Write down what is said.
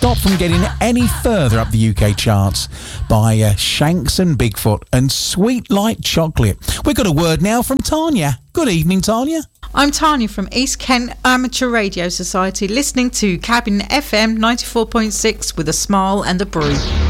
stop from getting any further up the UK charts by Shanks and Bigfoot and Sweet Like Chocolate. We've got a word now from Tanya. Good evening, Tanya. I'm Tanya from East Kent Amateur Radio Society, listening to Cabin FM 94.6 with a smile and a brew.